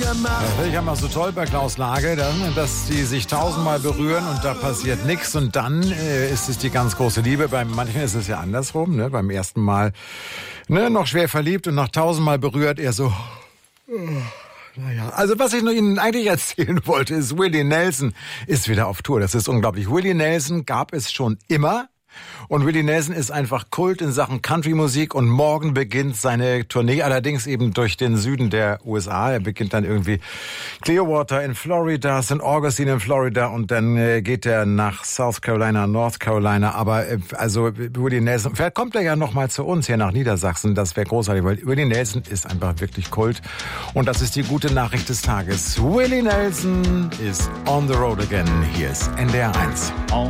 Das finde ich immer so toll bei Klaus Lage, dass die sich tausendmal berühren und da passiert nichts und dann ist es die ganz große Liebe. Bei manchen ist es ja andersrum, ne? Beim ersten Mal noch schwer verliebt und nach tausendmal berührt er so... Naja, also was ich nur Ihnen eigentlich erzählen wollte, ist, Willie Nelson ist wieder auf Tour. Das ist unglaublich. Willie Nelson gab es schon immer. Und Willie Nelson ist einfach Kult in Sachen Country-Musik und morgen beginnt seine Tournee, allerdings eben durch den Süden der USA. Er beginnt dann irgendwie Clearwater in Florida, St. Augustine in Florida und dann geht er nach South Carolina, North Carolina. Aber also Willie Nelson, vielleicht kommt er ja noch mal zu uns hier nach Niedersachsen, das wäre großartig, weil Willie Nelson ist einfach wirklich Kult und das ist die gute Nachricht des Tages. Willie Nelson is on the road again. Hier ist NDR 1.